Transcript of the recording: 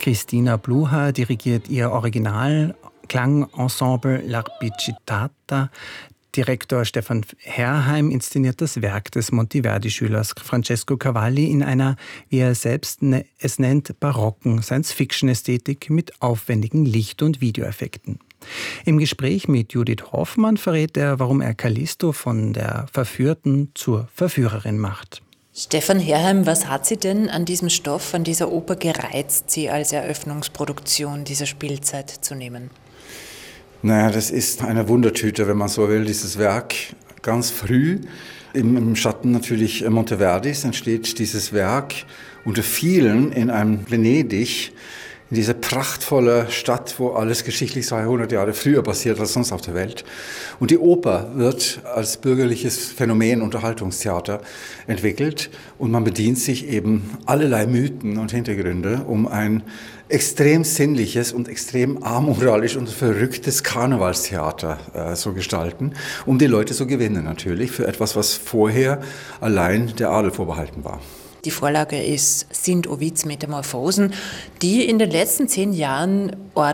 Christina Blucher dirigiert ihr Original-Klangensemble L'Arbicitata. Direktor Stefan Herrheim inszeniert das Werk des Monteverdi-Schülers Francesco Cavalli in einer, wie er selbst es nennt, barocken Science-Fiction-Ästhetik mit aufwendigen Licht- und Videoeffekten. Im Gespräch mit Judith Hoffmann verrät er, warum er Callisto von der Verführten zur Verführerin macht. Stefan Herrheim, was hat Sie denn an diesem Stoff, an dieser Oper gereizt, Sie als Eröffnungsproduktion dieser Spielzeit zu nehmen? Naja, das ist eine Wundertüte, wenn man so will, dieses Werk. Ganz früh, im Schatten natürlich Monteverdis, entsteht dieses Werk unter vielen in einem Venedig, in dieser prachtvolle Stadt, wo alles geschichtlich 200 Jahre früher passiert als sonst auf der Welt. Und die Oper wird als bürgerliches Phänomen Unterhaltungstheater entwickelt und man bedient sich eben allerlei Mythen und Hintergründe, um ein extrem sinnliches und extrem amoralisch und verrücktes Karnevalstheater zu gestalten, um die Leute zu gewinnen natürlich für etwas, was vorher allein der Adel vorbehalten war. Die Vorlage sind Ovids Metamorphosen, die in den letzten 10 Jahren